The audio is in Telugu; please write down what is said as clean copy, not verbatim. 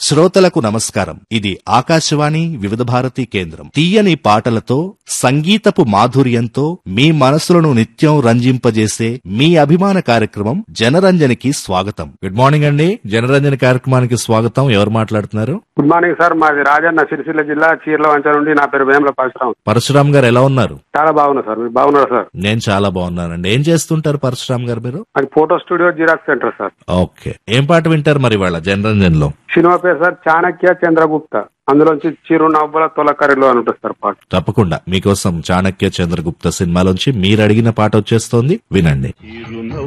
శ్రోతలకు నమస్కారం. ఇది ఆకాశవాణి వివిధ భారతి కేంద్రం. తీయని పాటలతో, సంగీతపు మాధుర్యంతో మీ మనసులను నిత్యం రంజింపజేసే మీ అభిమాన కార్యక్రమం జనరంజనికి స్వాగతం. గుడ్ మార్నింగ్ అండి. జనరంజని కార్యక్రమానికి స్వాగతం. ఎవరు మాట్లాడుతున్నారు? Good morning sir. మాది రాజన్న సిరిసిల్ల జిల్లా చీర్ల వంచ నుండి. నా పేరు వేముల పరశురామ్. పరశురామ్ గారు ఎలా ఉన్నారు? చాలా బాగున్నా సార్. మీరు బాగున్నారా సార్? నేను చాలా బాగున్నానండి. ఏం చేస్తుంటారు పరశురామ్ గారు మీరు? అది photo studio xerox centre sir. Okay. ఏం పాట వింటారు మరి వాళ్ళ జనరంజన్ లో? సినిమా పేరు సార్ చాణక్య చంద్రగుప్త. అందులోంచి చిరునవ్వుల తొలకరిలో అని ఉంటుంది సార్ పాట. తప్పకుండా మీకోసం చాణక్య చంద్రగుప్త సినిమాలోంచి మీరు అడిగిన పాట వచ్చేస్తోంది, వినండి.